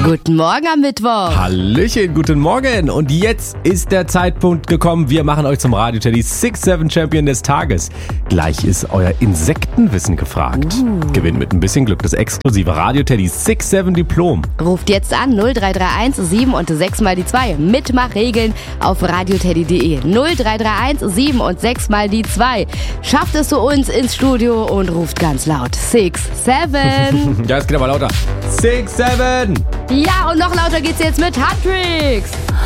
Guten Morgen am Mittwoch. Hallöchen, guten Morgen. Und jetzt ist der Zeitpunkt gekommen. Wir machen euch zum Radio Teddy 6-7 Champion des Tages. Gleich ist euer Insektenwissen gefragt. Gewinnt mit ein bisschen Glück das exklusive Radio Teddy 6-7 Diplom. Ruft jetzt an 0331 7 und 6 mal die 2. Mitmachregeln auf radioteddy.de. 0331 7 und 6 mal die 2. Schafft es zu uns ins Studio und ruft ganz laut 6-7. Ja, es geht aber lauter. 6-7. Ja, und noch lauter geht's jetzt mit Handtricks.